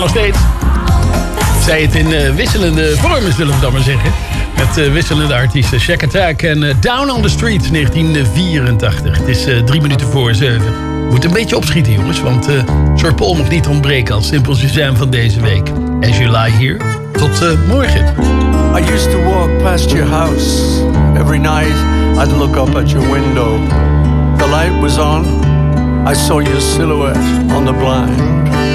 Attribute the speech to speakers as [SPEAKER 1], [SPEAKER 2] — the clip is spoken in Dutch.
[SPEAKER 1] Nog steeds. Ik zei het in wisselende vormen, zullen we dan maar zeggen. Met wisselende artiesten. Shack Attack en Down on the Street 1984. Het is 3 minuten voor 7. Moet een beetje opschieten, jongens. Want Sir Paul mag niet ontbreken als Simple Suzanne van deze week. As You Lie Here. Tot morgen.
[SPEAKER 2] I used to walk past your house. Every night I'd look up at your window. The light was on. I saw your silhouette on the blind.